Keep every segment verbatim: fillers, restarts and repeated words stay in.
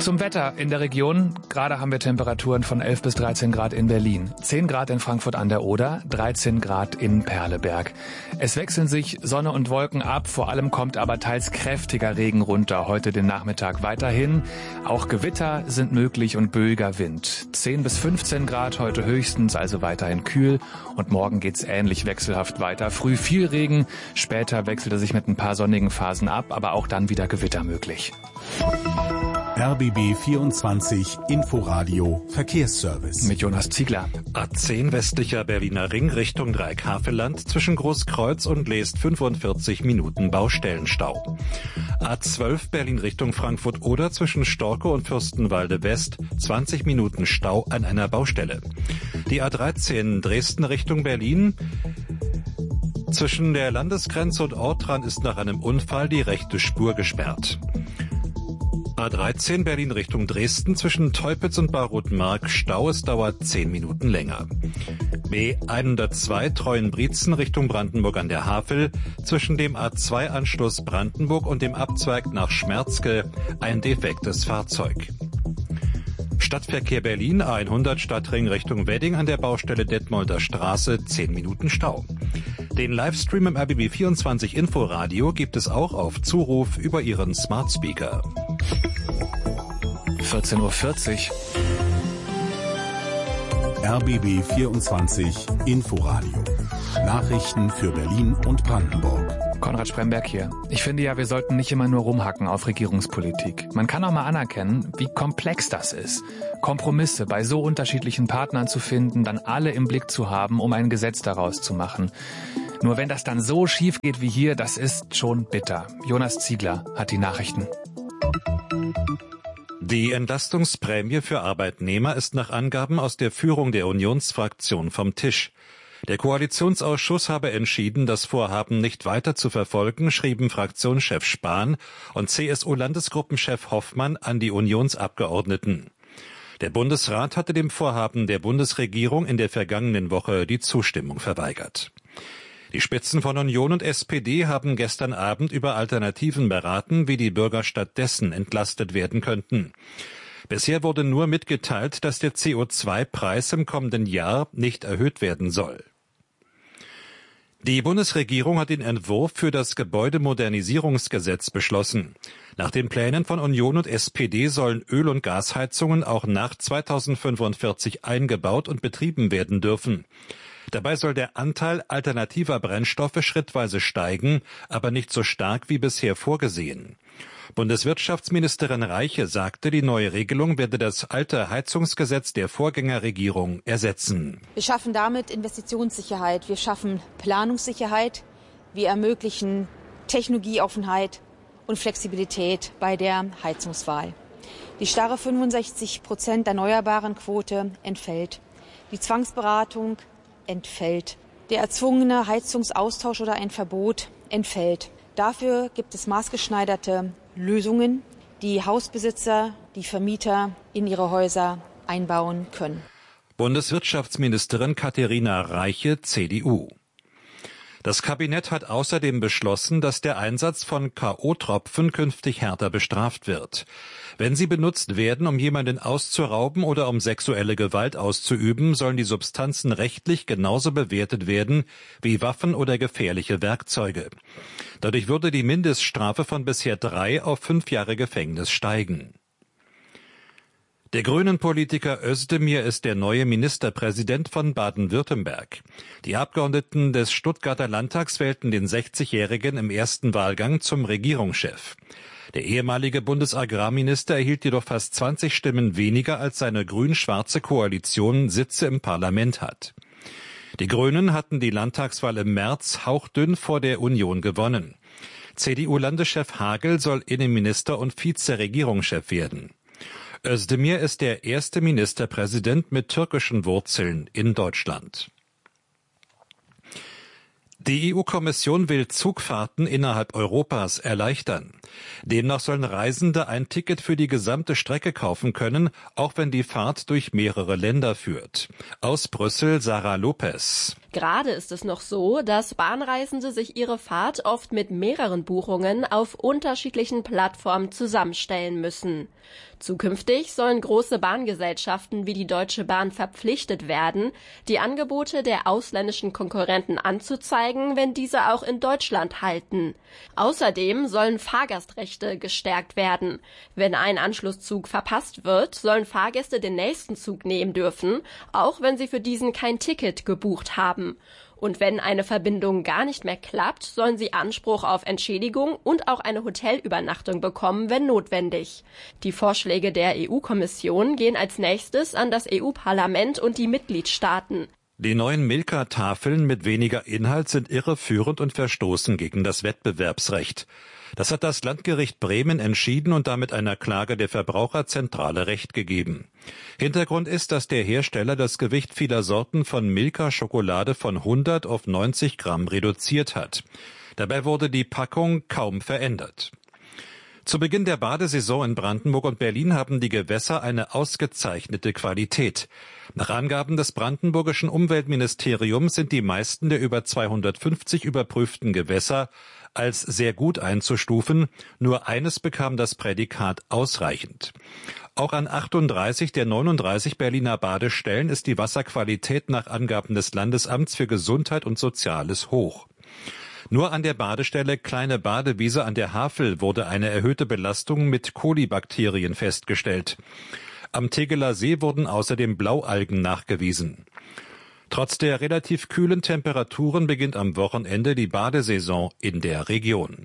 Zum Wetter in der Region. Gerade haben wir Temperaturen von elf bis dreizehn Grad in Berlin, zehn Grad in Frankfurt an der Oder, dreizehn Grad in Perleberg. Es wechseln sich Sonne und Wolken ab, vor allem kommt aber teils kräftiger Regen runter. Heute den Nachmittag weiterhin. Auch Gewitter sind möglich und böiger Wind. zehn bis fünfzehn Grad heute höchstens, also weiterhin kühl. Und morgen geht's ähnlich wechselhaft weiter. Früh viel Regen, später wechselt er sich mit ein paar sonnigen Phasen ab, aber auch dann wieder Gewitter möglich. R B B vierundzwanzig Inforadio Verkehrsservice. Mit Jonas Ziegler. A zehn westlicher Berliner Ring Richtung Dreieckhavelland zwischen Großkreuz und Leest fünfundvierzig Minuten Baustellenstau. A zwölf Berlin Richtung Frankfurt-Oder zwischen Storke und Fürstenwalde West zwanzig Minuten Stau an einer Baustelle. Die A dreizehn Dresden Richtung Berlin. Zwischen der Landesgrenze und Ortran ist nach einem Unfall die rechte Spur gesperrt. A dreizehn Berlin Richtung Dresden zwischen Teupitz und Baruth-Mark Stau, es dauert zehn Minuten länger. B hundertzwei Treuenbrietzen Richtung Brandenburg an der Havel zwischen dem A zwei Anschluss Brandenburg und dem Abzweig nach Schmerzke ein defektes Fahrzeug. Stadtverkehr Berlin A hundert Stadtring Richtung Wedding an der Baustelle Detmolder Straße zehn Minuten Stau. Den Livestream im R B B vierundzwanzig Inforadio gibt es auch auf Zuruf über Ihren Smart Speaker. vierzehn Uhr vierzig. R B B vierundzwanzig Inforadio. Nachrichten für Berlin und Brandenburg. Konrad Spremberg hier. Ich finde ja, wir sollten nicht immer nur rumhacken auf Regierungspolitik. Man kann auch mal anerkennen, wie komplex das ist. Kompromisse bei so unterschiedlichen Partnern zu finden, dann alle im Blick zu haben, um ein Gesetz daraus zu machen. Nur wenn das dann so schief geht wie hier, das ist schon bitter. Jonas Ziegler hat die Nachrichten. Die Entlastungsprämie für Arbeitnehmer ist nach Angaben aus der Führung der Unionsfraktion vom Tisch. Der Koalitionsausschuss habe entschieden, das Vorhaben nicht weiter zu verfolgen, schrieben Fraktionschef Spahn und C S U-Landesgruppenchef Hoffmann an die Unionsabgeordneten. Der Bundesrat hatte dem Vorhaben der Bundesregierung in der vergangenen Woche die Zustimmung verweigert. Die Spitzen von Union und S P D haben gestern Abend über Alternativen beraten, wie die Bürger stattdessen entlastet werden könnten. Bisher wurde nur mitgeteilt, dass der C O zwei Preis im kommenden Jahr nicht erhöht werden soll. Die Bundesregierung hat den Entwurf für das Gebäudemodernisierungsgesetz beschlossen. Nach den Plänen von Union und S P D sollen Öl- und Gasheizungen auch nach zweitausendfünfundvierzig eingebaut und betrieben werden dürfen. Dabei soll der Anteil alternativer Brennstoffe schrittweise steigen, aber nicht so stark wie bisher vorgesehen. Bundeswirtschaftsministerin Reiche sagte, die neue Regelung werde das alte Heizungsgesetz der Vorgängerregierung ersetzen. Wir schaffen damit Investitionssicherheit, wir schaffen Planungssicherheit, wir ermöglichen Technologieoffenheit und Flexibilität bei der Heizungswahl. Die starre fünfundsechzig Prozent erneuerbaren Quote entfällt. Die Zwangsberatung entfällt. Der erzwungene Heizungsaustausch oder ein Verbot entfällt. Dafür gibt es maßgeschneiderte Lösungen, die Hausbesitzer, die Vermieter in ihre Häuser einbauen können. Bundeswirtschaftsministerin Katharina Reiche, C D U. Das Kabinett hat außerdem beschlossen, dass der Einsatz von K O-Tropfen künftig härter bestraft wird. Wenn sie benutzt werden, um jemanden auszurauben oder um sexuelle Gewalt auszuüben, sollen die Substanzen rechtlich genauso bewertet werden wie Waffen oder gefährliche Werkzeuge. Dadurch würde die Mindeststrafe von bisher drei auf fünf Jahre Gefängnis steigen. Der Grünen-Politiker Özdemir ist der neue Ministerpräsident von Baden-Württemberg. Die Abgeordneten des Stuttgarter Landtags wählten den sechzigjährigen im ersten Wahlgang zum Regierungschef. Der ehemalige Bundesagrarminister erhielt jedoch fast zwanzig Stimmen weniger, als seine grün-schwarze Koalition Sitze im Parlament hat. Die Grünen hatten die Landtagswahl im März hauchdünn vor der Union gewonnen. C D U-Landeschef Hagel soll Innenminister und Vize-Regierungschef werden. Özdemir ist der erste Ministerpräsident mit türkischen Wurzeln in Deutschland. Die E U-Kommission will Zugfahrten innerhalb Europas erleichtern. Demnach sollen Reisende ein Ticket für die gesamte Strecke kaufen können, auch wenn die Fahrt durch mehrere Länder führt. Aus Brüssel Sarah Lopez. Gerade ist es noch so, dass Bahnreisende sich ihre Fahrt oft mit mehreren Buchungen auf unterschiedlichen Plattformen zusammenstellen müssen. Zukünftig sollen große Bahngesellschaften wie die Deutsche Bahn verpflichtet werden, die Angebote der ausländischen Konkurrenten anzuzeigen, wenn diese auch in Deutschland halten. Außerdem sollen Fahrgastrechte gestärkt werden. Wenn ein Anschlusszug verpasst wird, sollen Fahrgäste den nächsten Zug nehmen dürfen, auch wenn sie für diesen kein Ticket gebucht haben. Und wenn eine Verbindung gar nicht mehr klappt, sollen sie Anspruch auf Entschädigung und auch eine Hotelübernachtung bekommen, wenn notwendig. Die Vorschläge der E U-Kommission gehen als nächstes an das E U-Parlament und die Mitgliedstaaten. Die neuen Milka-Tafeln mit weniger Inhalt sind irreführend und verstoßen gegen das Wettbewerbsrecht. Das hat das Landgericht Bremen entschieden und damit einer Klage der Verbraucherzentrale Recht gegeben. Hintergrund ist, dass der Hersteller das Gewicht vieler Sorten von Milka-Schokolade von hundert auf neunzig Gramm reduziert hat. Dabei wurde die Packung kaum verändert. Zu Beginn der Badesaison in Brandenburg und Berlin haben die Gewässer eine ausgezeichnete Qualität. Nach Angaben des brandenburgischen Umweltministeriums sind die meisten der über zweihundertfünfzig überprüften Gewässer als sehr gut einzustufen. Nur eines bekam das Prädikat ausreichend. Auch an achtunddreißig der neununddreißig Berliner Badestellen ist die Wasserqualität nach Angaben des Landesamts für Gesundheit und Soziales hoch. Nur an der Badestelle Kleine Badewiese an der Havel wurde eine erhöhte Belastung mit Kolibakterien festgestellt. Am Tegeler See wurden außerdem Blaualgen nachgewiesen. Trotz der relativ kühlen Temperaturen beginnt am Wochenende die Badesaison in der Region.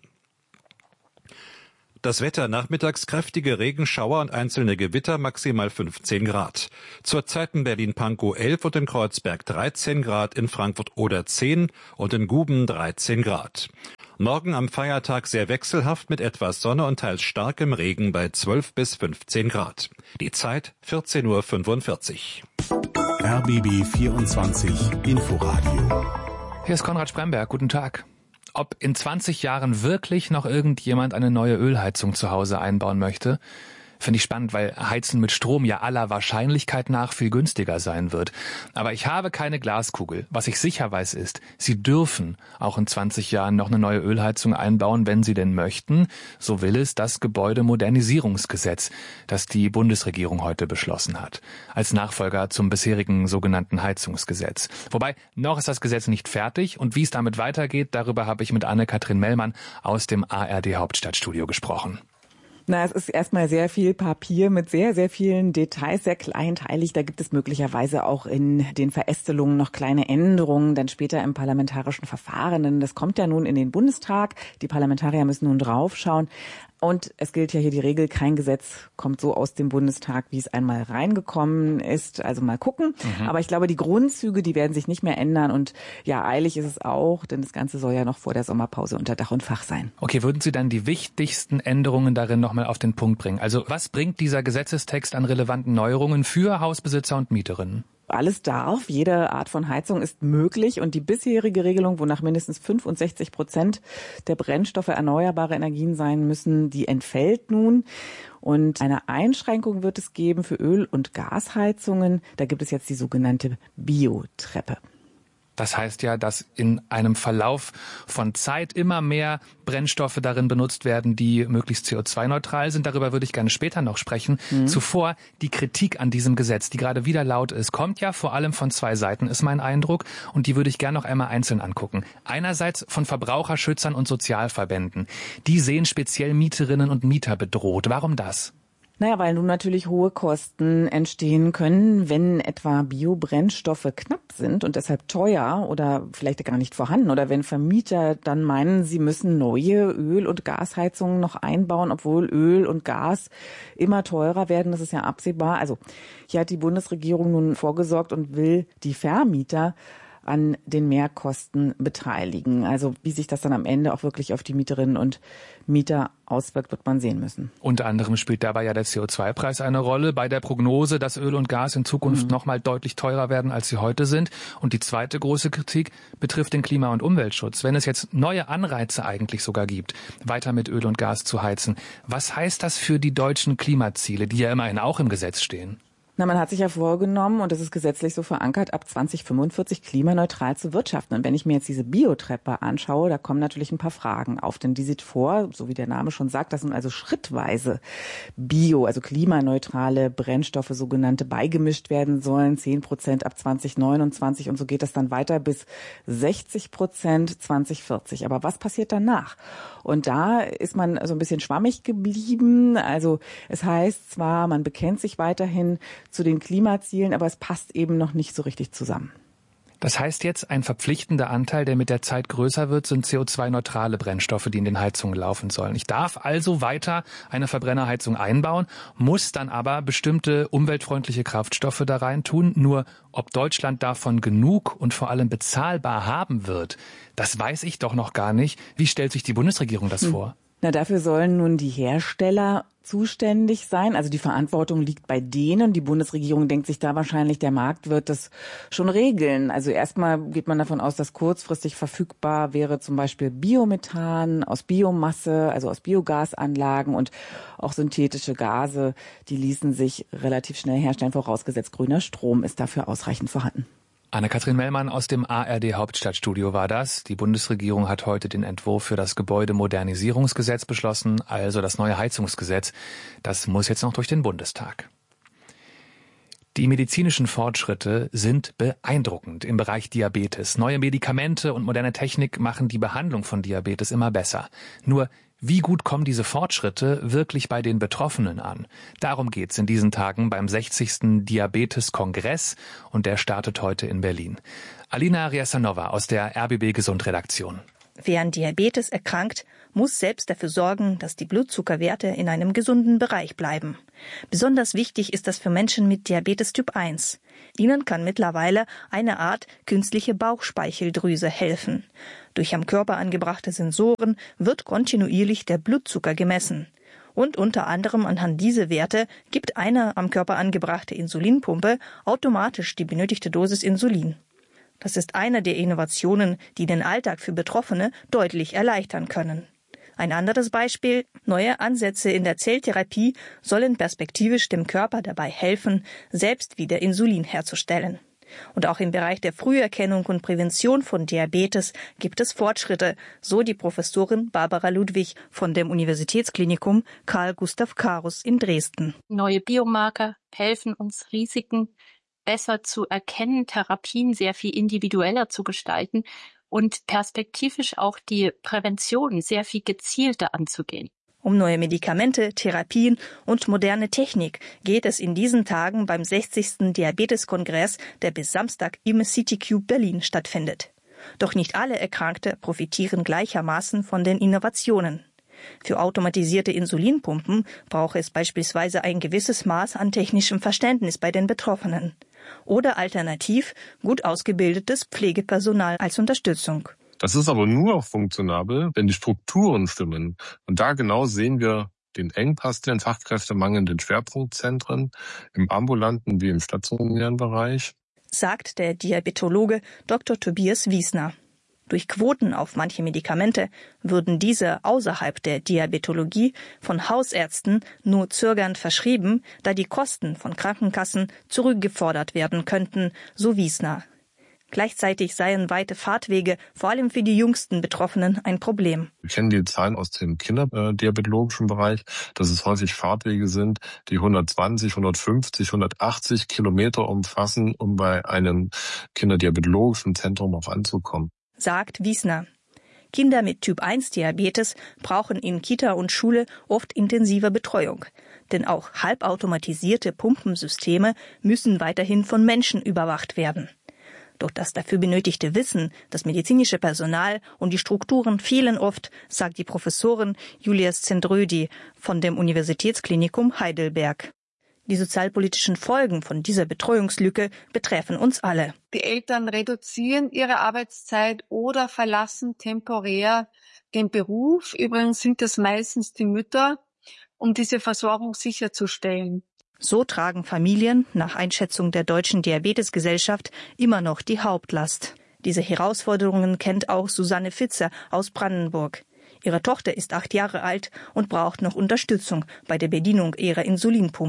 Das Wetter: nachmittags kräftige Regenschauer und einzelne Gewitter, maximal fünfzehn Grad. Zurzeit in Berlin-Pankow elf und in Kreuzberg dreizehn Grad, in Frankfurt-Oder zehn und in Guben dreizehn Grad. Morgen am Feiertag sehr wechselhaft mit etwas Sonne und teils starkem Regen bei zwölf bis fünfzehn Grad. Die Zeit vierzehn Uhr fünfundvierzig. R B B vierundzwanzig Inforadio. Hier ist Konrad Spremberg. Guten Tag. Ob in zwanzig Jahren wirklich noch irgendjemand eine neue Ölheizung zu Hause einbauen möchte, finde ich spannend, weil Heizen mit Strom ja aller Wahrscheinlichkeit nach viel günstiger sein wird. Aber ich habe keine Glaskugel. Was ich sicher weiß ist, Sie dürfen auch in zwanzig Jahren noch eine neue Ölheizung einbauen, wenn Sie denn möchten. So will es das Gebäudemodernisierungsgesetz, das die Bundesregierung heute beschlossen hat, als Nachfolger zum bisherigen sogenannten Heizungsgesetz. Wobei, noch ist das Gesetz nicht fertig und wie es damit weitergeht, darüber habe ich mit Anne-Kathrin Mellmann aus dem A R D Hauptstadtstudio gesprochen. Na, es ist erstmal sehr viel Papier mit sehr, sehr vielen Details, sehr kleinteilig. Da gibt es möglicherweise auch in den Verästelungen noch kleine Änderungen, dann später im parlamentarischen Verfahren. Denn das kommt ja nun in den Bundestag. Die Parlamentarier müssen nun draufschauen. Und es gilt ja hier die Regel, kein Gesetz kommt so aus dem Bundestag, wie es einmal reingekommen ist. Also mal gucken. Mhm. Aber ich glaube, die Grundzüge, die werden sich nicht mehr ändern. Und ja, eilig ist es auch, denn das Ganze soll ja noch vor der Sommerpause unter Dach und Fach sein. Okay, würden Sie dann die wichtigsten Änderungen darin nochmal auf den Punkt bringen? Also was bringt dieser Gesetzestext an relevanten Neuerungen für Hausbesitzer und Mieterinnen? Alles darf, jede Art von Heizung ist möglich und die bisherige Regelung, wonach mindestens fünfundsechzig Prozent der Brennstoffe erneuerbare Energien sein müssen, die entfällt nun. Und eine Einschränkung wird es geben für Öl- und Gasheizungen. Da gibt es jetzt die sogenannte Biotreppe. Das heißt ja, dass in einem Verlauf von Zeit immer mehr Brennstoffe darin benutzt werden, die möglichst C O zwei neutral sind. Darüber würde ich gerne später noch sprechen. Mhm. Zuvor die Kritik an diesem Gesetz, die gerade wieder laut ist, kommt ja vor allem von zwei Seiten, ist mein Eindruck. Und die würde ich gerne noch einmal einzeln angucken. Einerseits von Verbraucherschützern und Sozialverbänden. Die sehen speziell Mieterinnen und Mieter bedroht. Warum das? Naja, weil nun natürlich hohe Kosten entstehen können, wenn etwa Biobrennstoffe knapp sind und deshalb teuer oder vielleicht gar nicht vorhanden. Oder wenn Vermieter dann meinen, sie müssen neue Öl- und Gasheizungen noch einbauen, obwohl Öl und Gas immer teurer werden. Das ist ja absehbar. Also hier hat die Bundesregierung nun vorgesorgt und will die Vermieter an den Mehrkosten beteiligen. Also wie sich das dann am Ende auch wirklich auf die Mieterinnen und Mieter auswirkt, wird man sehen müssen. Unter anderem spielt dabei ja der C O zwei Preis eine Rolle bei der Prognose, dass Öl und Gas in Zukunft mhm. noch mal deutlich teurer werden, als sie heute sind. Und die zweite große Kritik betrifft den Klima- und Umweltschutz. Wenn es jetzt neue Anreize eigentlich sogar gibt, weiter mit Öl und Gas zu heizen, was heißt das für die deutschen Klimaziele, die ja immerhin auch im Gesetz stehen? Na, man hat sich ja vorgenommen, und das ist gesetzlich so verankert, ab zwanzig fünfundvierzig klimaneutral zu wirtschaften. Und wenn ich mir jetzt diese Biotreppe anschaue, da kommen natürlich ein paar Fragen auf. Denn die sieht vor, so wie der Name schon sagt, dass nun also schrittweise bio, also klimaneutrale Brennstoffe, sogenannte, beigemischt werden sollen. zehn Prozent ab zwanzig neunundzwanzig und so geht das dann weiter bis sechzig Prozent zwanzig vierzig. Aber was passiert danach? Und da ist man so ein bisschen schwammig geblieben. Also es heißt zwar, man bekennt sich weiterhin zu den Klimazielen, aber es passt eben noch nicht so richtig zusammen. Das heißt jetzt, ein verpflichtender Anteil, der mit der Zeit größer wird, sind C O zwei neutrale Brennstoffe, die in den Heizungen laufen sollen. Ich darf also weiter eine Verbrennerheizung einbauen, muss dann aber bestimmte umweltfreundliche Kraftstoffe da rein tun. Nur ob Deutschland davon genug und vor allem bezahlbar haben wird, das weiß ich doch noch gar nicht. Wie stellt sich die Bundesregierung das hm. vor? Na, dafür sollen nun die Hersteller zuständig sein. Also die Verantwortung liegt bei denen. Die Bundesregierung denkt sich da wahrscheinlich, der Markt wird das schon regeln. Also erstmal geht man davon aus, dass kurzfristig verfügbar wäre zum Beispiel Biomethan aus Biomasse, also aus Biogasanlagen, und auch synthetische Gase, die ließen sich relativ schnell herstellen, vorausgesetzt grüner Strom ist dafür ausreichend vorhanden. Anne-Kathrin Mellmann aus dem A R D Hauptstadtstudio war das. Die Bundesregierung hat heute den Entwurf für das Gebäudemodernisierungsgesetz beschlossen, also das neue Heizungsgesetz. Das muss jetzt noch durch den Bundestag. Die medizinischen Fortschritte sind beeindruckend im Bereich Diabetes. Neue Medikamente und moderne Technik machen die Behandlung von Diabetes immer besser. Nur wie gut kommen diese Fortschritte wirklich bei den Betroffenen an? Darum geht's in diesen Tagen beim sechzigsten Diabetes-Kongress, und der startet heute in Berlin. Alina Riasanova aus der R B B Gesund-Redaktion. Wer an Diabetes erkrankt, muss selbst dafür sorgen, dass die Blutzuckerwerte in einem gesunden Bereich bleiben. Besonders wichtig ist das für Menschen mit Diabetes Typ eins. Ihnen kann mittlerweile eine Art künstliche Bauchspeicheldrüse helfen. Durch am Körper angebrachte Sensoren wird kontinuierlich der Blutzucker gemessen. Und unter anderem anhand dieser Werte gibt eine am Körper angebrachte Insulinpumpe automatisch die benötigte Dosis Insulin. Das ist eine der Innovationen, die den Alltag für Betroffene deutlich erleichtern können. Ein anderes Beispiel: Neue Ansätze in der Zelltherapie sollen perspektivisch dem Körper dabei helfen, selbst wieder Insulin herzustellen. Und auch im Bereich der Früherkennung und Prävention von Diabetes gibt es Fortschritte, so die Professorin Barbara Ludwig von dem Universitätsklinikum Carl Gustav Carus in Dresden. Neue Biomarker helfen uns, Risiken besser zu erkennen, Therapien sehr viel individueller zu gestalten und perspektivisch auch die Prävention sehr viel gezielter anzugehen. Um neue Medikamente, Therapien und moderne Technik geht es in diesen Tagen beim sechzigsten Diabeteskongress, der bis Samstag im CityCube Berlin stattfindet. Doch nicht alle Erkrankte profitieren gleichermaßen von den Innovationen. Für automatisierte Insulinpumpen braucht es beispielsweise ein gewisses Maß an technischem Verständnis bei den Betroffenen. Oder alternativ gut ausgebildetes Pflegepersonal als Unterstützung. Das ist aber nur funktionabel, wenn die Strukturen stimmen. Und da genau sehen wir den Engpass, den Fachkräftemangel in den Schwerpunktzentren, im ambulanten wie im stationären Bereich, sagt der Diabetologe Doktor Tobias Wiesner. Durch Quoten auf manche Medikamente würden diese außerhalb der Diabetologie von Hausärzten nur zögernd verschrieben, da die Kosten von Krankenkassen zurückgefordert werden könnten, so Wiesner. Gleichzeitig seien weite Fahrtwege, vor allem für die jüngsten Betroffenen, ein Problem. Wir kennen die Zahlen aus dem kinderdiabetologischen Bereich, dass es häufig Fahrtwege sind, die hundertzwanzig, hundertfünfzig, hundertachtzig Kilometer umfassen, um bei einem kinderdiabetologischen Zentrum auch anzukommen, sagt Wiesner. Kinder mit Typ eins Diabetes brauchen in Kita und Schule oft intensive Betreuung. Denn auch halbautomatisierte Pumpensysteme müssen weiterhin von Menschen überwacht werden. Doch das dafür benötigte Wissen, das medizinische Personal und die Strukturen fehlen oft, sagt die Professorin Julia Zendrödi von dem Universitätsklinikum Heidelberg. Die sozialpolitischen Folgen von dieser Betreuungslücke betreffen uns alle. Die Eltern reduzieren ihre Arbeitszeit oder verlassen temporär den Beruf. Übrigens sind das meistens die Mütter, um diese Versorgung sicherzustellen. So tragen Familien nach Einschätzung der Deutschen Diabetesgesellschaft immer noch die Hauptlast. Diese Herausforderungen kennt auch Susanne Fitzer aus Brandenburg. Ihre Tochter ist acht Jahre alt und braucht noch Unterstützung bei der Bedienung ihrer Insulinpumpe.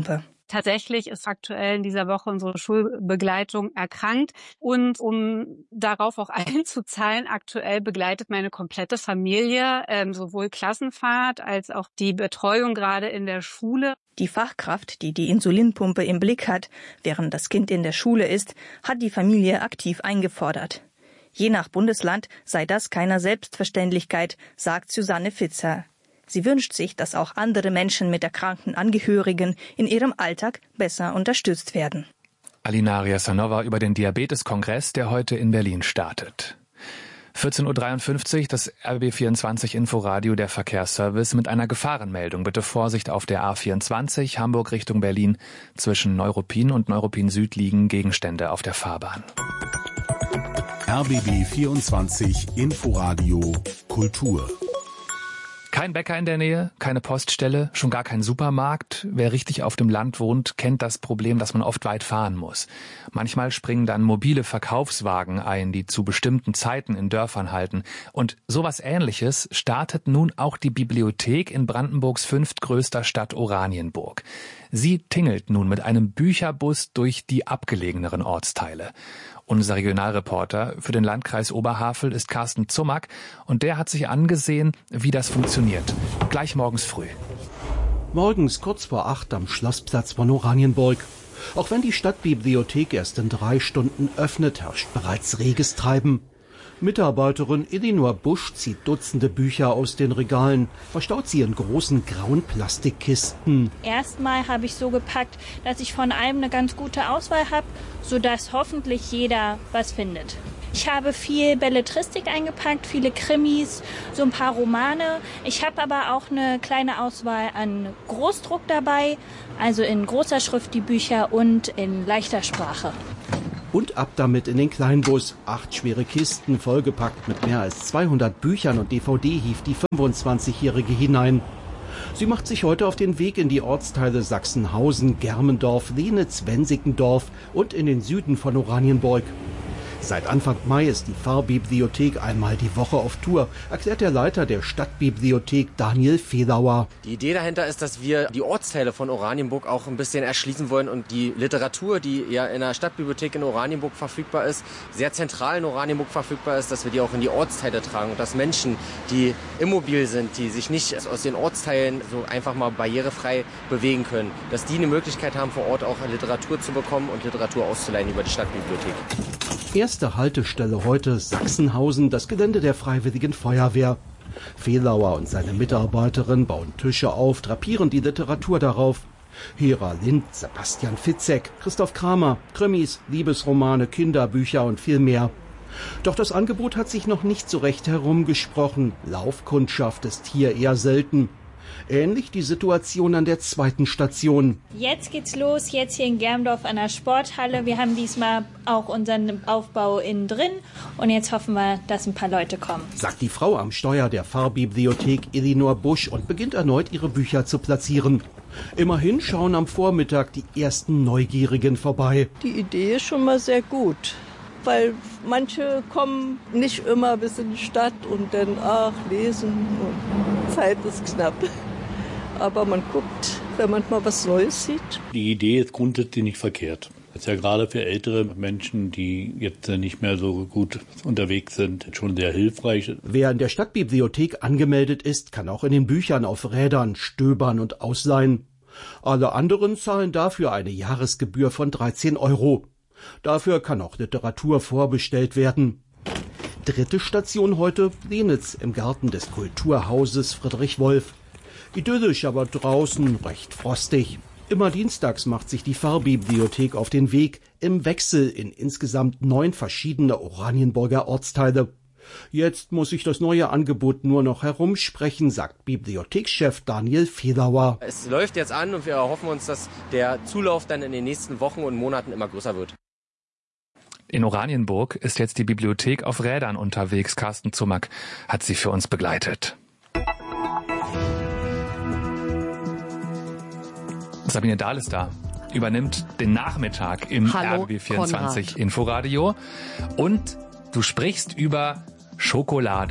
Tatsächlich ist aktuell in dieser Woche unsere Schulbegleitung erkrankt. Und um darauf auch einzuzahlen, aktuell begleitet meine komplette Familie ähm, sowohl Klassenfahrt als auch die Betreuung gerade in der Schule. Die Fachkraft, die die Insulinpumpe im Blick hat, während das Kind in der Schule ist, hat die Familie aktiv eingefordert. Je nach Bundesland sei das keine Selbstverständlichkeit, sagt Susanne Fitzer. Sie wünscht sich, dass auch andere Menschen mit erkrankten Angehörigen in ihrem Alltag besser unterstützt werden. Alina Riasanova über den Diabetes-Kongress, der heute in Berlin startet. vierzehn Uhr dreiundfünfzig, das R B vierundzwanzig Inforadio, der Verkehrsservice mit einer Gefahrenmeldung. Bitte Vorsicht auf der A vierundzwanzig, Hamburg Richtung Berlin. Zwischen Neuruppin und Neuruppin Süd liegen Gegenstände auf der Fahrbahn. R B B vierundzwanzig Inforadio Kultur. Kein Bäcker in der Nähe, keine Poststelle, schon gar kein Supermarkt. Wer richtig auf dem Land wohnt, kennt das Problem, dass man oft weit fahren muss. Manchmal springen dann mobile Verkaufswagen ein, die zu bestimmten Zeiten in Dörfern halten. Und sowas Ähnliches startet nun auch die Bibliothek in Brandenburgs fünftgrößter Stadt Oranienburg. Sie tingelt nun mit einem Bücherbus durch die abgelegeneren Ortsteile. Unser Regionalreporter für den Landkreis Oberhavel ist Carsten Zumack und der hat sich angesehen, wie das funktioniert. Gleich morgens früh. Morgens kurz vor acht am Schlossplatz von Oranienburg. Auch wenn die Stadtbibliothek erst in drei Stunden öffnet, herrscht bereits reges Treiben. Mitarbeiterin Elinor Busch zieht Dutzende Bücher aus den Regalen, verstaut sie in großen grauen Plastikkisten. Erstmal habe ich so gepackt, dass ich von allem eine ganz gute Auswahl habe, sodass hoffentlich jeder was findet. Ich habe viel Belletristik eingepackt, viele Krimis, so ein paar Romane. Ich habe aber auch eine kleine Auswahl an Großdruck dabei, also in großer Schrift die Bücher und in leichter Sprache. Und ab damit in den Kleinbus. Acht schwere Kisten, vollgepackt mit mehr als zweihundert Büchern und D V D hieft die fünfundzwanzigjährige hinein. Sie macht sich heute auf den Weg in die Ortsteile Sachsenhausen, Germendorf, Lenitz, Wensickendorf und in den Süden von Oranienburg. Seit Anfang Mai ist die Pfarrbibliothek einmal die Woche auf Tour, erklärt der Leiter der Stadtbibliothek Daniel Fehlauer. Die Idee dahinter ist, dass wir die Ortsteile von Oranienburg auch ein bisschen erschließen wollen und die Literatur, die ja in der Stadtbibliothek in Oranienburg verfügbar ist, sehr zentral in Oranienburg verfügbar ist, dass wir die auch in die Ortsteile tragen und dass Menschen, die immobil sind, die sich nicht aus den Ortsteilen so einfach mal barrierefrei bewegen können, dass die eine Möglichkeit haben, vor Ort auch Literatur zu bekommen und Literatur auszuleihen über die Stadtbibliothek. Erste Haltestelle heute Sachsenhausen, das Gelände der Freiwilligen Feuerwehr. Fehlauer und seine Mitarbeiterin bauen Tische auf, drapieren die Literatur darauf. Hera Lind, Sebastian Fitzek, Christoph Kramer, Krimis, Liebesromane, Kinderbücher und viel mehr. Doch das Angebot hat sich noch nicht so recht herumgesprochen. Laufkundschaft ist hier eher selten. Ähnlich die Situation an der zweiten Station. Jetzt geht's los, jetzt hier in Germendorf an der Sporthalle. Wir haben diesmal auch unseren Aufbau innen drin und jetzt hoffen wir, dass ein paar Leute kommen. Sagt die Frau am Steuer der Pfarrbibliothek Elinor Busch und beginnt erneut ihre Bücher zu platzieren. Immerhin schauen am Vormittag die ersten Neugierigen vorbei. Die Idee ist schon mal sehr gut, weil manche kommen nicht immer bis in die Stadt und dann, ach, lesen und Zeit ist knapp. Aber man guckt, wenn man mal was Neues sieht. Die Idee ist grundsätzlich nicht verkehrt. Das ist ja gerade für ältere Menschen, die jetzt nicht mehr so gut unterwegs sind, schon sehr hilfreich. Wer in der Stadtbibliothek angemeldet ist, kann auch in den Büchern auf Rädern stöbern und ausleihen. Alle anderen zahlen dafür eine Jahresgebühr von dreizehn Euro. Dafür kann auch Literatur vorbestellt werden. Dritte Station heute Lenitz im Garten des Kulturhauses Friedrich Wolf. Idyllisch, aber draußen recht frostig. Immer dienstags macht sich die Pfarrbibliothek auf den Weg im Wechsel in insgesamt neun verschiedene Oranienburger Ortsteile. Jetzt muss sich das neue Angebot nur noch herumsprechen, sagt Bibliothekschef Daniel Fehlauer. Es läuft jetzt an und wir erhoffen uns, dass der Zulauf dann in den nächsten Wochen und Monaten immer größer wird. In Oranienburg ist jetzt die Bibliothek auf Rädern unterwegs. Carsten Zumack hat sie für uns begleitet. Sabine Dahl ist da, übernimmt den Nachmittag im Hallo, R B B vierundzwanzig Konrad. Inforadio und du sprichst über Schokolade.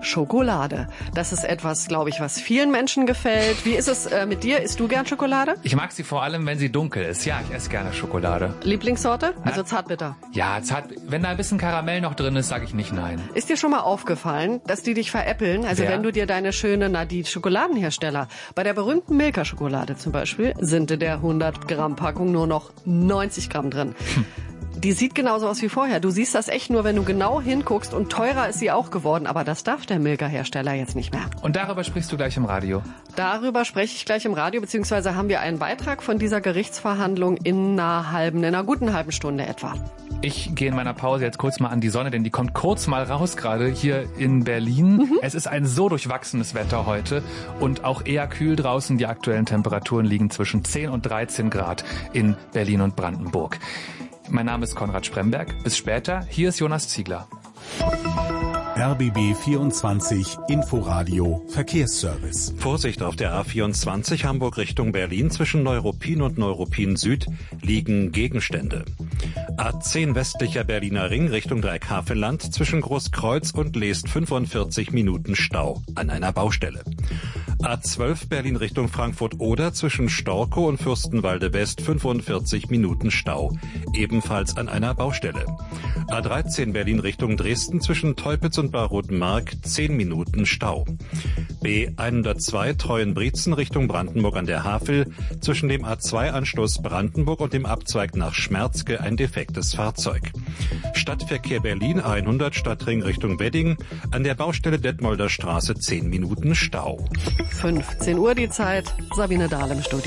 Schokolade. Das ist etwas, glaube ich, was vielen Menschen gefällt. Wie ist es äh, mit dir? Isst du gern Schokolade? Ich mag sie vor allem, wenn sie dunkel ist. Ja, ich esse gerne Schokolade. Lieblingssorte? Also zartbitter? Ja, zart. Wenn da ein bisschen Karamell noch drin ist, sage ich nicht nein. Ist dir schon mal aufgefallen, dass die dich veräppeln? Also Wer? wenn du dir deine schöne, na die Schokoladenhersteller, bei der berühmten Milka-Schokolade zum Beispiel, sind in der hundert Gramm Packung nur noch neunzig Gramm drin. Hm. Die sieht genauso aus wie vorher. Du siehst das echt nur, wenn du genau hinguckst, und teurer ist sie auch geworden. Aber das darf der Milka-Hersteller jetzt nicht mehr. Und darüber sprichst du gleich im Radio? Darüber spreche ich gleich im Radio, beziehungsweise haben wir einen Beitrag von dieser Gerichtsverhandlung in einer halben, in einer guten halben Stunde etwa. Ich gehe in meiner Pause jetzt kurz mal an die Sonne, denn die kommt kurz mal raus gerade hier in Berlin. Mhm. Es ist ein so durchwachsenes Wetter heute und auch eher kühl draußen. Die aktuellen Temperaturen liegen zwischen zehn und dreizehn Grad in Berlin und Brandenburg. Mein Name ist Konrad Spremberg. Bis später. Hier ist Jonas Ziegler. R B B vierundzwanzig Inforadio Verkehrsservice. Vorsicht auf der A vierundzwanzig Hamburg Richtung Berlin zwischen Neuruppin und Neuruppin Süd liegen Gegenstände. A zehn westlicher Berliner Ring Richtung Dreieckhavelland zwischen Großkreuz und Leest fünfundvierzig Minuten Stau an einer Baustelle. A zwölf Berlin Richtung Frankfurt-Oder zwischen Storkow und Fürstenwalde West fünfundvierzig Minuten Stau, ebenfalls an einer Baustelle. A dreizehn Berlin Richtung Dresden zwischen Teupitz und Bar-Rodenmark zehn Minuten Stau. B hundertzwei Treuenbrietzen Richtung Brandenburg an der Havel zwischen dem A zwei Anschluss Brandenburg und dem Abzweig nach Schmerzke ein defektes Fahrzeug. Stadtverkehr Berlin hundert Stadtring Richtung Wedding an der Baustelle Detmolder Straße zehn Minuten Stau. fünfzehn Uhr die Zeit. Sabine Dahl im Studio.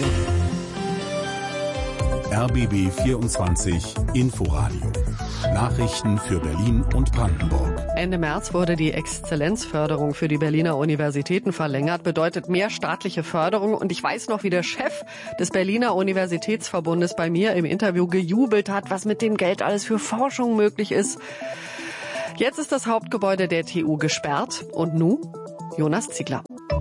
R B B vierundzwanzig Inforadio. Nachrichten für Berlin und Brandenburg. Ende März wurde die Exzellenzförderung für die Berliner Universitäten verlängert. Bedeutet mehr staatliche Förderung. Und ich weiß noch, wie der Chef des Berliner Universitätsverbundes bei mir im Interview gejubelt hat, was mit dem Geld alles für Forschung möglich ist. Jetzt ist das Hauptgebäude der T U gesperrt. Und nun Jonas Ziegler.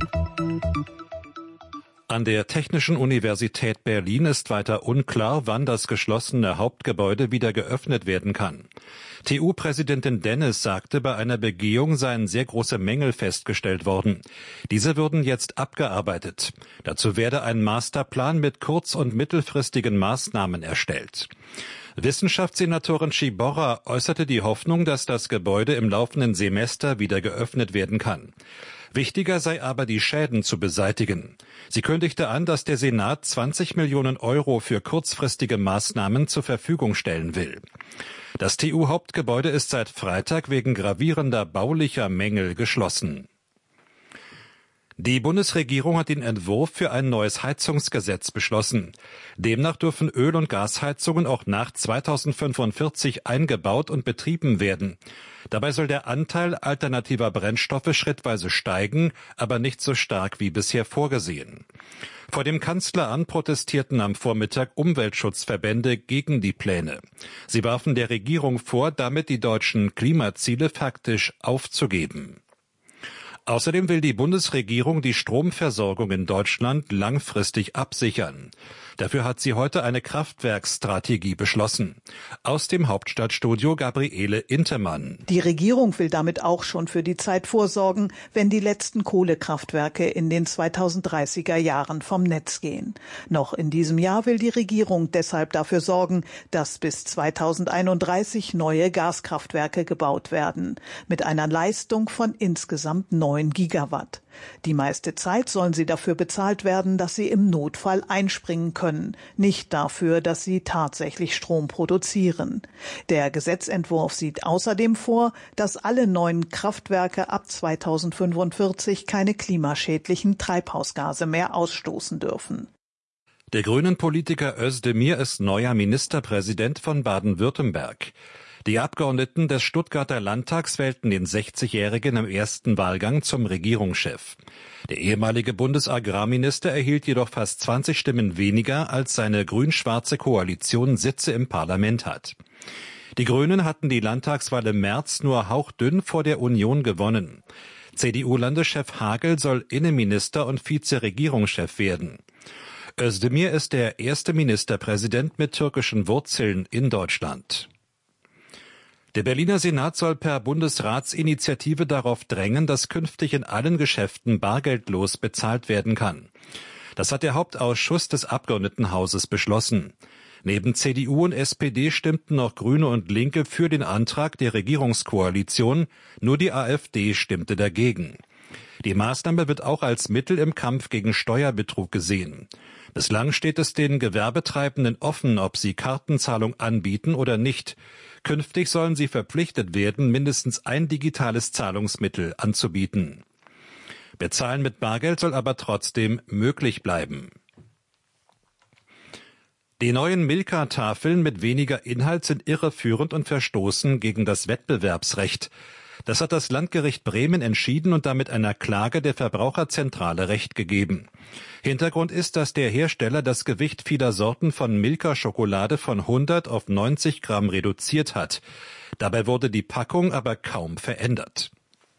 An der Technischen Universität Berlin ist weiter unklar, wann das geschlossene Hauptgebäude wieder geöffnet werden kann. T U-Präsidentin Dennis sagte, bei einer Begehung seien sehr große Mängel festgestellt worden. Diese würden jetzt abgearbeitet. Dazu werde ein Masterplan mit kurz- und mittelfristigen Maßnahmen erstellt. Wissenschaftssenatorin Sciborra äußerte die Hoffnung, dass das Gebäude im laufenden Semester wieder geöffnet werden kann. Wichtiger sei aber, die Schäden zu beseitigen. Sie kündigte an, dass der Senat zwanzig Millionen Euro für kurzfristige Maßnahmen zur Verfügung stellen will. Das T U-Hauptgebäude ist seit Freitag wegen gravierender baulicher Mängel geschlossen. Die Bundesregierung hat den Entwurf für ein neues Heizungsgesetz beschlossen. Demnach dürfen Öl- und Gasheizungen auch nach zweitausendfünfundvierzig eingebaut und betrieben werden. Dabei soll der Anteil alternativer Brennstoffe schrittweise steigen, aber nicht so stark wie bisher vorgesehen. Vor dem Kanzleramt protestierten am Vormittag Umweltschutzverbände gegen die Pläne. Sie warfen der Regierung vor, damit die deutschen Klimaziele faktisch aufzugeben. Außerdem will die Bundesregierung die Stromversorgung in Deutschland langfristig absichern. Dafür hat sie heute eine Kraftwerksstrategie beschlossen. Aus dem Hauptstadtstudio Gabriele Intemann. Die Regierung will damit auch schon für die Zeit vorsorgen, wenn die letzten Kohlekraftwerke in den zweitausenddreißiger Jahren vom Netz gehen. Noch in diesem Jahr will die Regierung deshalb dafür sorgen, dass bis zweitausendeinunddreißig neue Gaskraftwerke gebaut werden, mit einer Leistung von insgesamt neun Gigawatt. Die meiste Zeit sollen sie dafür bezahlt werden, dass sie im Notfall einspringen können, nicht dafür, dass sie tatsächlich Strom produzieren. Der Gesetzentwurf sieht außerdem vor, dass alle neuen Kraftwerke ab zweitausendfünfundvierzig keine klimaschädlichen Treibhausgase mehr ausstoßen dürfen. Der Grünen-Politiker Özdemir ist neuer Ministerpräsident von Baden-Württemberg. Die Abgeordneten des Stuttgarter Landtags wählten den sechzigjährigen im ersten Wahlgang zum Regierungschef. Der ehemalige Bundesagrarminister erhielt jedoch fast zwanzig Stimmen weniger, als seine grün-schwarze Koalition Sitze im Parlament hat. Die Grünen hatten die Landtagswahl im März nur hauchdünn vor der Union gewonnen. C D U-Landeschef Hagel soll Innenminister und Vizeregierungschef werden. Özdemir ist der erste Ministerpräsident mit türkischen Wurzeln in Deutschland. Der Berliner Senat soll per Bundesratsinitiative darauf drängen, dass künftig in allen Geschäften bargeldlos bezahlt werden kann. Das hat der Hauptausschuss des Abgeordnetenhauses beschlossen. Neben C D U und S P D stimmten noch Grüne und Linke für den Antrag der Regierungskoalition, nur die AfD stimmte dagegen. Die Maßnahme wird auch als Mittel im Kampf gegen Steuerbetrug gesehen. Bislang steht es den Gewerbetreibenden offen, ob sie Kartenzahlung anbieten oder nicht. Künftig sollen sie verpflichtet werden, mindestens ein digitales Zahlungsmittel anzubieten. Bezahlen mit Bargeld soll aber trotzdem möglich bleiben. Die neuen Milka-Tafeln mit weniger Inhalt sind irreführend und verstoßen gegen das Wettbewerbsrecht. Das hat das Landgericht Bremen entschieden und damit einer Klage der Verbraucherzentrale Recht gegeben. Hintergrund ist, dass der Hersteller das Gewicht vieler Sorten von Milka-Schokolade von hundert auf neunzig Gramm reduziert hat. Dabei wurde die Packung aber kaum verändert.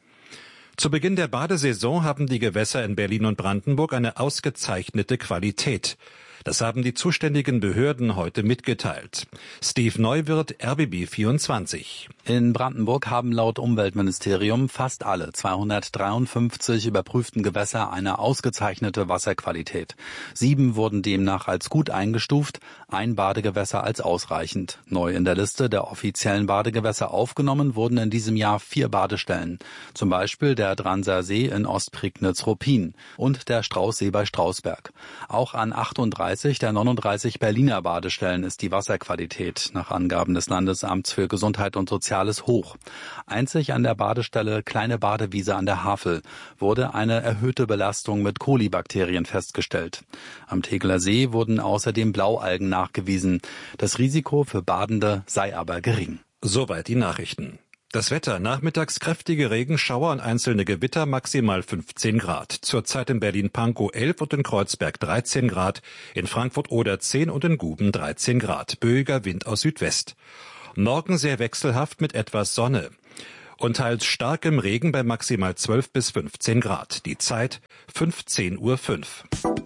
Zu Beginn der Badesaison haben die Gewässer in Berlin und Brandenburg eine ausgezeichnete Qualität. Das haben die zuständigen Behörden heute mitgeteilt. Steve Neuwirth, R B B vierundzwanzig. In Brandenburg haben laut Umweltministerium fast alle zweihundertdreiundfünfzig überprüften Gewässer eine ausgezeichnete Wasserqualität. Sieben wurden demnach als gut eingestuft, ein Badegewässer als ausreichend. Neu in der Liste der offiziellen Badegewässer aufgenommen wurden in diesem Jahr vier Badestellen. Zum Beispiel der Dranser See in Ostprignitz-Ruppin und der Straußsee bei Strausberg. Auch an achtunddreißig der neununddreißig Berliner Badestellen ist die Wasserqualität nach Angaben des Landesamts für Gesundheit und Soziales hoch. Einzig an der Badestelle Kleine Badewiese an der Havel wurde eine erhöhte Belastung mit Kolibakterien festgestellt. Am Tegeler See wurden außerdem Blaualgen nachgewiesen. Das Risiko für Badende sei aber gering. Soweit die Nachrichten. Das Wetter, nachmittags kräftige Regenschauer und einzelne Gewitter, maximal fünfzehn Grad. Zurzeit in Berlin-Pankow elf und in Kreuzberg dreizehn Grad, in Frankfurt-Oder zehn und in Guben dreizehn Grad. Böiger Wind aus Südwest. Morgen sehr wechselhaft mit etwas Sonne. Und teils starkem Regen bei maximal zwölf bis fünfzehn Grad. Die Zeit fünfzehn Uhr fünf.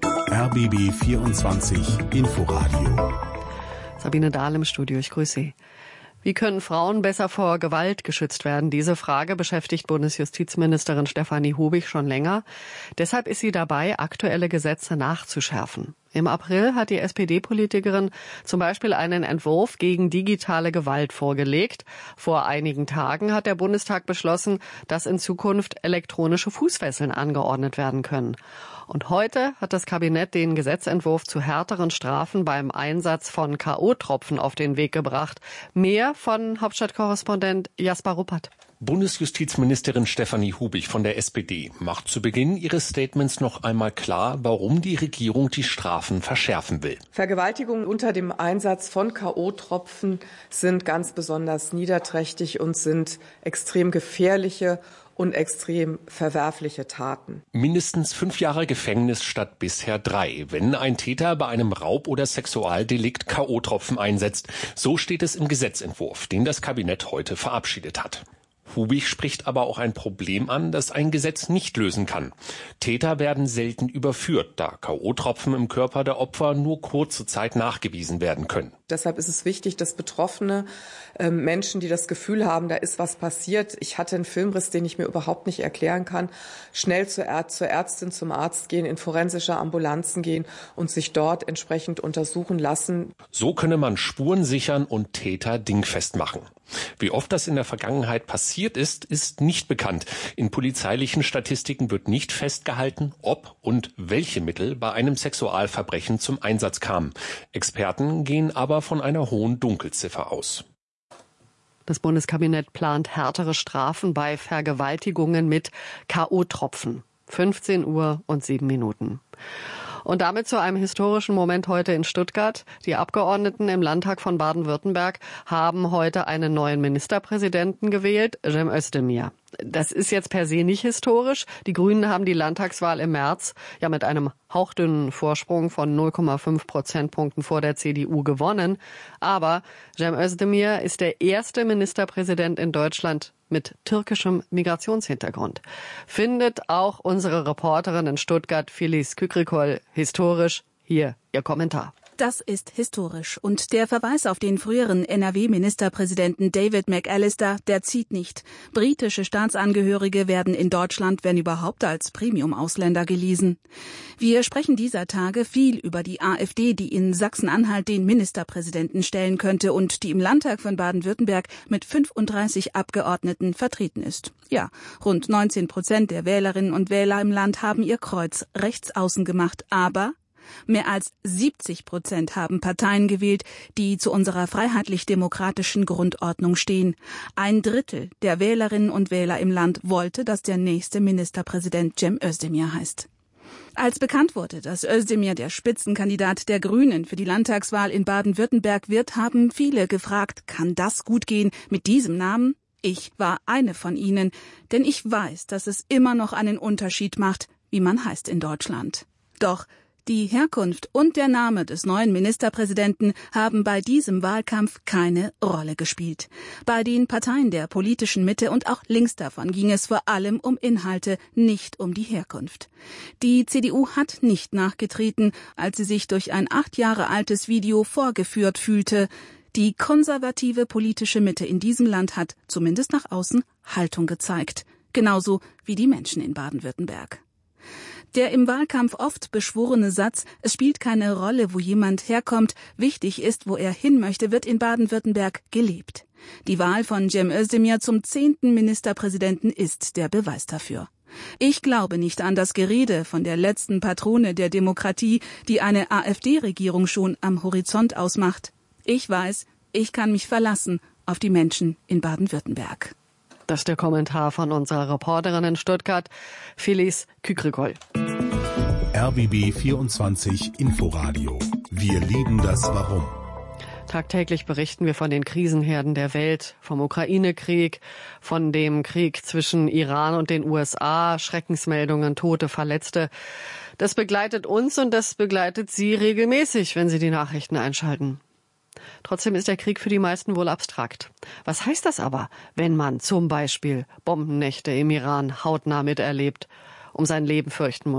R B B vierundzwanzig Inforadio. Sabine Dahl im Studio, ich grüße Sie. Wie können Frauen besser vor Gewalt geschützt werden? Diese Frage beschäftigt Bundesjustizministerin Stefanie Hubig schon länger. Deshalb ist sie dabei, aktuelle Gesetze nachzuschärfen. Im April hat die S P D-Politikerin zum Beispiel einen Entwurf gegen digitale Gewalt vorgelegt. Vor einigen Tagen hat der Bundestag beschlossen, dass in Zukunft elektronische Fußfesseln angeordnet werden können. Und heute hat das Kabinett den Gesetzentwurf zu härteren Strafen beim Einsatz von K O-Tropfen auf den Weg gebracht. Mehr von Hauptstadtkorrespondent Jasper Ruppert. Bundesjustizministerin Stefanie Hubig von der S P D macht zu Beginn ihres Statements noch einmal klar, warum die Regierung die Strafen verschärfen will. Vergewaltigungen unter dem Einsatz von K O-Tropfen sind ganz besonders niederträchtig und sind extrem gefährliche und extrem verwerfliche Taten. Mindestens fünf Jahre Gefängnis statt bisher drei, wenn ein Täter bei einem Raub- oder Sexualdelikt K O-Tropfen einsetzt. So steht es im Gesetzentwurf, den das Kabinett heute verabschiedet hat. Hubig spricht aber auch ein Problem an, das ein Gesetz nicht lösen kann. Täter werden selten überführt, da K O-Tropfen im Körper der Opfer nur kurze Zeit nachgewiesen werden können. Deshalb ist es wichtig, dass Betroffene, äh, Menschen, die das Gefühl haben, da ist was passiert, ich hatte einen Filmriss, den ich mir überhaupt nicht erklären kann, schnell zur, Är- zur Ärztin, zum Arzt gehen, in forensische Ambulanzen gehen und sich dort entsprechend untersuchen lassen. So könne man Spuren sichern und Täter dingfest machen. Wie oft das in der Vergangenheit passiert ist, ist nicht bekannt. In polizeilichen Statistiken wird nicht festgehalten, ob und welche Mittel bei einem Sexualverbrechen zum Einsatz kamen. Experten gehen aber von einer hohen Dunkelziffer aus. Das Bundeskabinett plant härtere Strafen bei Vergewaltigungen mit K O-Tropfen. fünfzehn Uhr und sieben Minuten. Und damit zu einem historischen Moment heute in Stuttgart. Die Abgeordneten im Landtag von Baden-Württemberg haben heute einen neuen Ministerpräsidenten gewählt, Cem Özdemir. Das ist jetzt per se nicht historisch. Die Grünen haben die Landtagswahl im März ja mit einem hauchdünnen Vorsprung von null Komma fünf Prozentpunkten vor der C D U gewonnen. Aber Cem Özdemir ist der erste Ministerpräsident in Deutschland mit türkischem Migrationshintergrund. Findet auch unsere Reporterin in Stuttgart, Filiz Kükrikol, historisch. Hier ihr Kommentar. Das ist historisch. Und der Verweis auf den früheren N R W-Ministerpräsidenten David McAllister, der zieht nicht. Britische Staatsangehörige werden in Deutschland, wenn überhaupt, als Premium-Ausländer gelesen. Wir sprechen dieser Tage viel über die AfD, die in Sachsen-Anhalt den Ministerpräsidenten stellen könnte und die im Landtag von Baden-Württemberg mit fünfunddreißig Abgeordneten vertreten ist. Ja, rund neunzehn Prozent der Wählerinnen und Wähler im Land haben ihr Kreuz rechts außen gemacht, aber mehr als siebzig Prozent haben Parteien gewählt, die zu unserer freiheitlich-demokratischen Grundordnung stehen. Ein Drittel der Wählerinnen und Wähler im Land wollte, dass der nächste Ministerpräsident Cem Özdemir heißt. Als bekannt wurde, dass Özdemir der Spitzenkandidat der Grünen für die Landtagswahl in Baden-Württemberg wird, haben viele gefragt, kann das gut gehen mit diesem Namen? Ich war eine von ihnen, denn ich weiß, dass es immer noch einen Unterschied macht, wie man heißt in Deutschland. Doch die Herkunft und der Name des neuen Ministerpräsidenten haben bei diesem Wahlkampf keine Rolle gespielt. Bei den Parteien der politischen Mitte und auch links davon ging es vor allem um Inhalte, nicht um die Herkunft. Die C D U hat nicht nachgetreten, als sie sich durch ein acht Jahre altes Video vorgeführt fühlte. Die konservative politische Mitte in diesem Land hat, zumindest nach außen, Haltung gezeigt. Genauso wie die Menschen in Baden-Württemberg. Der im Wahlkampf oft beschworene Satz, es spielt keine Rolle, wo jemand herkommt, wichtig ist, wo er hin möchte, wird in Baden-Württemberg gelebt. Die Wahl von Cem Özdemir zum zehnten Ministerpräsidenten ist der Beweis dafür. Ich glaube nicht an das Gerede von der letzten Patrone der Demokratie, die eine AfD-Regierung schon am Horizont ausmacht. Ich weiß, ich kann mich verlassen auf die Menschen in Baden-Württemberg. Das ist der Kommentar von unserer Reporterin in Stuttgart, Felice Kükrigol. R B B vierundzwanzig Inforadio. Wir lieben das Warum. Tagtäglich berichten wir von den Krisenherden der Welt, vom Ukraine-Krieg, von dem Krieg zwischen Iran und den U S A, Schreckensmeldungen, Tote, Verletzte. Das begleitet uns und das begleitet Sie regelmäßig, wenn Sie die Nachrichten einschalten. Trotzdem ist der Krieg für die meisten wohl abstrakt. Was heißt das aber, wenn man zum Beispiel Bombennächte im Iran hautnah miterlebt, um sein Leben fürchten muss?